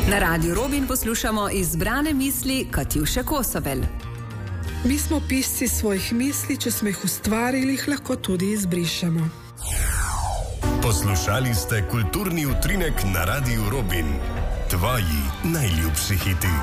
Na Radiu Robin poslušamo izbrane misli Katjuše Kosovel. Mi smo pisci svojih misli, če smo jih ustvarili, jih lahko tudi izbrišemo. Poslušali ste kulturni utrinek na Radiu Robin. Tvoji najljubši hiti.